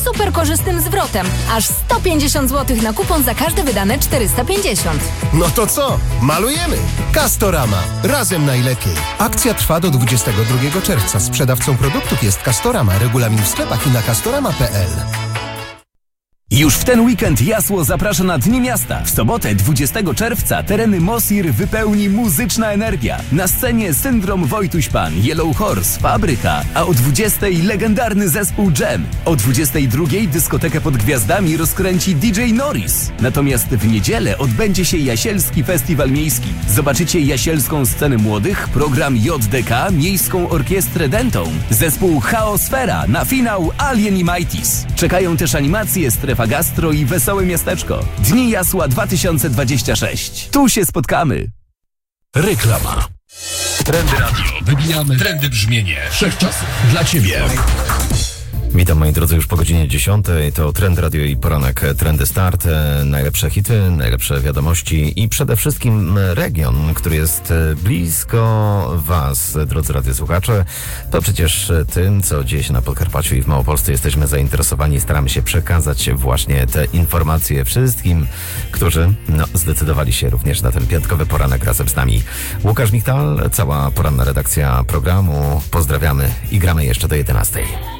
super korzystnym zwrotem. Aż 150 zł na kupon za każde wydane 450. No to co? Malujemy! Castorama. Razem najlepiej. Akcja trwa do 22 czerwca. Sprzedawcą produktów jest Castorama. Regulamin w sklepach i na castorama.pl. Już w ten weekend Jasło zaprasza na Dni Miasta. W sobotę 20 czerwca tereny Mosir wypełni muzyczna energia. Na scenie Syndrom Wojtuś Pan, Yellow Horse, Fabryka, a o 20 legendarny zespół Jam. O 22 dyskotekę pod gwiazdami rozkręci DJ Norris. Natomiast w niedzielę odbędzie się Jasielski Festiwal Miejski. Zobaczycie jasielską scenę młodych, program JDK, Miejską Orkiestrę Dentą, zespół Chaosfera, na finał Alien i Mighties. Czekają też animacje, strefa gastro i wesołe miasteczko. Dni Jasła 2026. Tu się spotkamy. Reklama. Trendy Radio. Wybijamy trendy brzmienie wszechczasów dla Ciebie. Witam moi drodzy, już po godzinie 10. To Trend Radio i poranek Trendy Start. Najlepsze hity, najlepsze wiadomości i przede wszystkim region, który jest blisko Was, drodzy radiosłuchacze. To przecież tym, co dzieje się na Podkarpaciu i w Małopolsce jesteśmy zainteresowani i staramy się przekazać właśnie te informacje wszystkim, którzy zdecydowali się również na ten piątkowy poranek razem z nami. Łukasz Michtal, cała poranna redakcja programu. Pozdrawiamy i gramy jeszcze do 11.